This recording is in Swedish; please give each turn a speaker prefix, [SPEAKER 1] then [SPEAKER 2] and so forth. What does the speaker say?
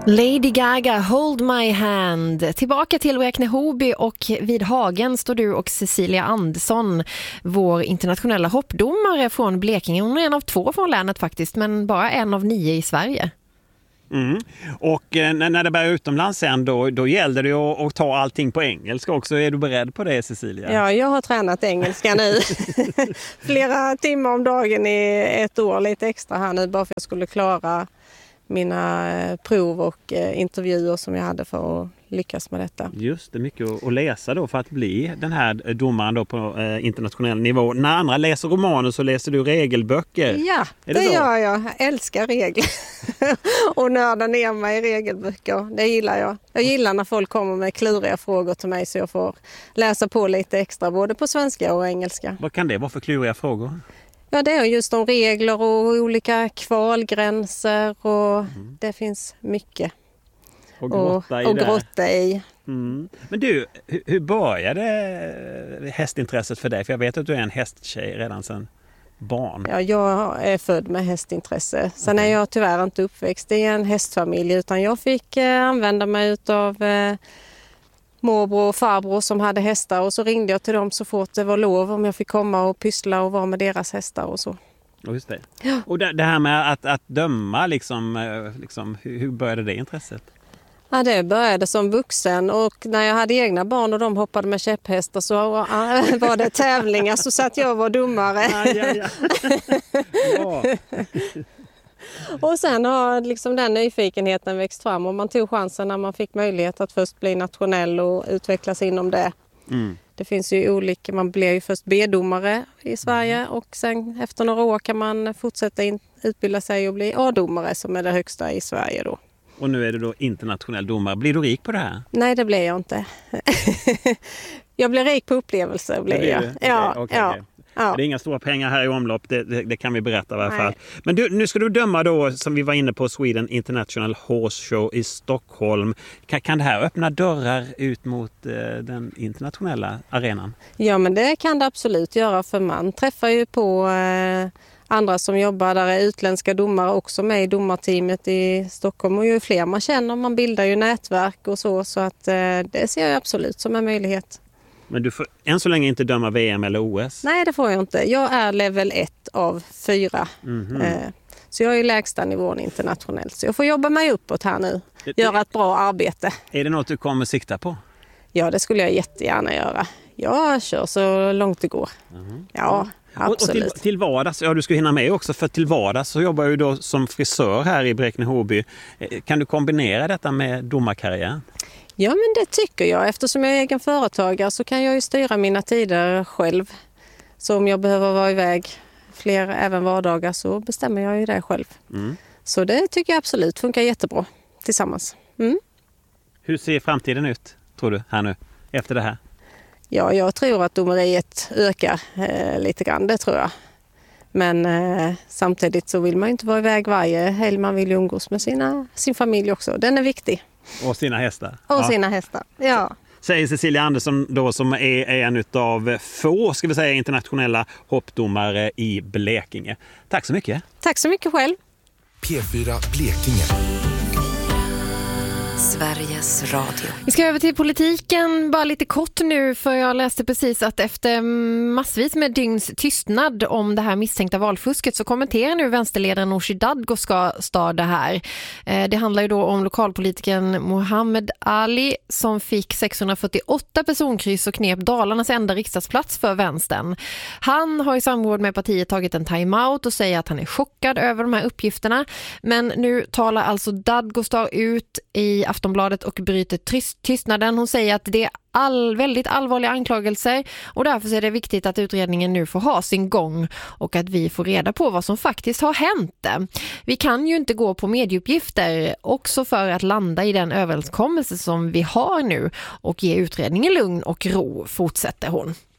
[SPEAKER 1] Lady Gaga, Hold My Hand. Tillbaka till Bräkne-Hoby och vid Hagen står du och Cecilia Andersson, vår internationella hoppdomare från Blekinge. Hon är en av 2 från länet faktiskt, men bara en av 9 i Sverige.
[SPEAKER 2] Mm. Och när det börjar utomlands sen då gäller det att ta allting på engelska också. Är du beredd på det, Cecilia?
[SPEAKER 3] Ja, jag har tränat engelska nu. Flera timmar om dagen i 1 år, lite extra här nu, bara för att jag skulle klara mina prov och intervjuer som jag hade för att lyckas med detta.
[SPEAKER 2] Just det, mycket att läsa då för att bli den här domaren då på internationell nivå. När andra läser romaner så läser du regelböcker.
[SPEAKER 3] Ja, det gör jag. Jag älskar regler. Och nördar ner mig i regelböcker. Det gillar jag. Jag gillar när folk kommer med kluriga frågor till mig så jag får läsa på lite extra både på svenska och engelska.
[SPEAKER 2] Vad kan det vara för kluriga frågor?
[SPEAKER 3] Ja, det är just om regler och olika kvalgränser och det finns mycket
[SPEAKER 2] och
[SPEAKER 3] grotta i.
[SPEAKER 2] Mm. Men du, hur började hästintresset för dig? För jag vet att du är en hästtjej redan sedan barn.
[SPEAKER 3] Ja, jag är född med hästintresse. Sen är jag tyvärr inte uppväxt i en hästfamilj utan jag fick använda mig av morbror och farbror som hade hästar och så ringde jag till dem så fort det var lov om jag fick komma och pyssla och vara med deras hästar och så.
[SPEAKER 2] Just det. Ja. Och det här med att döma, liksom, hur började det intresset?
[SPEAKER 3] Ja, det började som vuxen och när jag hade egna barn och de hoppade med käpphästar så var det tävlingar så satt jag och var domare.
[SPEAKER 2] Ja.
[SPEAKER 3] Och sen har liksom den nyfikenheten växt fram och man tog chansen när man fick möjlighet att först bli nationell och utvecklas inom det. Mm. Det finns ju olika, man blir ju först B-domare i Sverige och sen efter några år kan man fortsätta utbilda sig och bli A-domare som är det högsta i Sverige då.
[SPEAKER 2] Och nu är du då internationell domare. Blir du rik på det här?
[SPEAKER 3] Nej, det blir jag inte. Jag blir rik på upplevelser.
[SPEAKER 2] Okay. Ja. Det är inga stora pengar här i omlopp, det kan vi berätta i alla fall. Men nu ska du döma då, som vi var inne på, Sweden International Horse Show i Stockholm. Kan det här öppna dörrar ut mot den internationella arenan?
[SPEAKER 3] Ja, men det kan det absolut göra för man träffar ju på andra som jobbar, där är utländska domare också med i domarteamet i Stockholm och ju fler man känner, man bildar ju nätverk och så att det ser jag absolut som en möjlighet.
[SPEAKER 2] Men du får än så länge inte döma VM eller OS?
[SPEAKER 3] Nej, det får jag inte. Jag är level 1 av 4. Så jag är i lägsta nivån internationellt. Så jag får jobba mig uppåt här nu. Göra ett bra arbete.
[SPEAKER 2] Är det något du kommer sikta på? Ja,
[SPEAKER 3] det skulle jag jättegärna göra. Jag kör så långt det går. Ja, absolut.
[SPEAKER 2] Och till vardags, du ska hinna med också, för till vardags så jobbar jag då som frisör här i Bräkne-Hoby. Kan du kombinera detta med domarkarriären?
[SPEAKER 3] Ja, men det tycker jag. Eftersom jag är egen företagare så kan jag ju styra mina tider själv. Så om jag behöver vara iväg fler även vardagar så bestämmer jag ju det själv. Så det tycker jag absolut funkar jättebra tillsammans.
[SPEAKER 2] Hur ser framtiden ut, tror du, här nu, efter det här?
[SPEAKER 3] Ja, jag tror att domeriet ökar lite grann, det tror jag. Men samtidigt så vill man ju inte vara iväg varje helg, man vill ju umgås med sin familj också. Den är viktig.
[SPEAKER 2] Och sina hästar.
[SPEAKER 3] Sina hästar, ja.
[SPEAKER 2] Säger Cecilia Andersson då, som är en av få, ska vi säga, internationella hoppdomare i Blekinge. Tack så mycket.
[SPEAKER 3] Tack så mycket själv.
[SPEAKER 4] P4 Blekinge.
[SPEAKER 1] Sveriges Radio. Vi ska över till politiken bara lite kort nu, för jag läste precis att efter massvis med dygns tystnad om det här misstänkta valfusket så kommenterar nu vänsterledaren Nooshi Dadgostar det här. Det handlar ju då om lokalpolitiken Mohammed Ali som fick 648 personkryss och knep Dalarnas enda riksdagsplats för vänstern. Han har i samråd med partiet tagit en timeout och säger att han är chockad över de här uppgifterna. Men nu talar alltså Dadgostar ut i Aftonbladet och bryter tystnaden. Hon säger att det är väldigt allvarliga anklagelser och därför är det viktigt att utredningen nu får ha sin gång och att vi får reda på vad som faktiskt har hänt. Vi kan ju inte gå på medieuppgifter också för att landa i den överenskommelse som vi har nu och ge utredningen lugn och ro, fortsätter hon.